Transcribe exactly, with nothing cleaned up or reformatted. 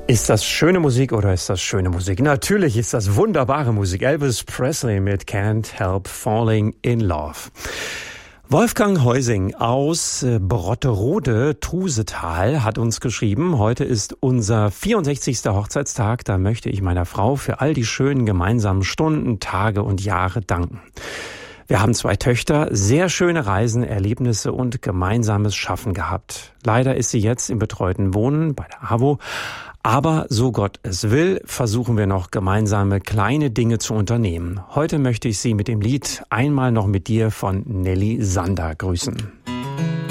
Ist das schöne Musik oder ist das schöne Musik? Natürlich ist das wunderbare Musik. Elvis Presley mit Can't Help Falling in Love. Wolfgang Heusing aus Brotterode, Trusetal, hat uns geschrieben, heute ist unser vierundsechzigster Hochzeitstag. Da möchte ich meiner Frau für all die schönen gemeinsamen Stunden, Tage und Jahre danken. Wir haben zwei Töchter, sehr schöne Reisen, Erlebnisse und gemeinsames Schaffen gehabt. Leider ist sie jetzt im betreuten Wohnen bei der AWO. Aber so Gott es will, versuchen wir noch gemeinsame kleine Dinge zu unternehmen. Heute möchte ich Sie mit dem Lied Einmal noch mit dir von Nelly Sander grüßen.